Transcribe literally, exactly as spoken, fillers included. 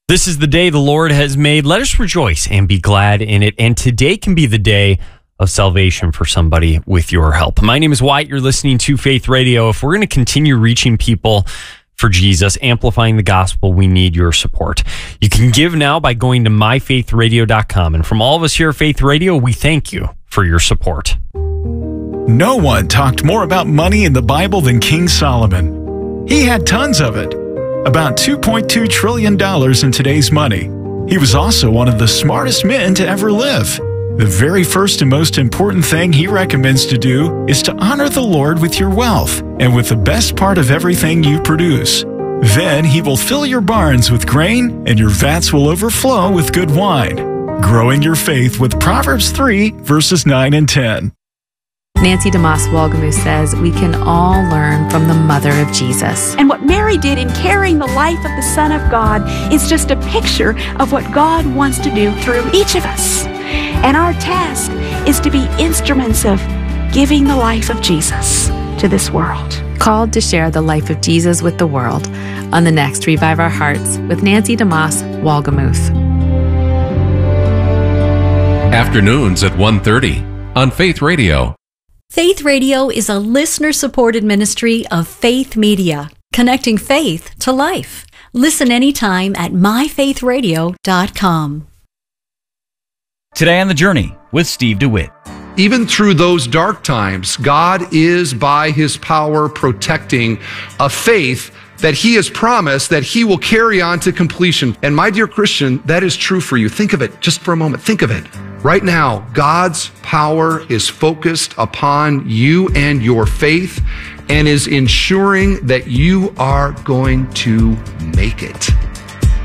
This is the day the Lord has made. Let us rejoice and be glad in it. And today can be the day of salvation for somebody with your help. My name is Wyatt. You're listening to Faith Radio. If we're going to continue reaching people for Jesus, amplifying the gospel, we need your support. You can give now by going to my faith radio dot com. And from all of us here at Faith Radio, we thank you for your support. No one talked more about money in the Bible than King Solomon. He had tons of it. About two point two trillion dollars in today's money. He was also one of the smartest men to ever live. The very first and most important thing he recommends to do is to honor the Lord with your wealth and with the best part of everything you produce. Then he will fill your barns with grain and your vats will overflow with good wine. Growing your faith with Proverbs three, verses nine and ten. Nancy DeMoss Wolgemuth says we can all learn from the mother of Jesus. And what Mary did in carrying the life of the Son of God is just a picture of what God wants to do through each of us. And our task is to be instruments of giving the life of Jesus to this world. Called to share the life of Jesus with the world on the next Revive Our Hearts with Nancy DeMoss Wolgemuth. Afternoons at one thirty on Faith Radio. Faith Radio is a listener-supported ministry of Faith Media, connecting faith to life. Listen anytime at my faith radio dot com. Today on The Journey with Steve DeWitt. Even through those dark times, God is by His power protecting a faith that He has promised that He will carry on to completion. And my dear Christian, that is true for you. Think of it just for a moment. Think of it. Right now, God's power is focused upon you and your faith and is ensuring that you are going to make it.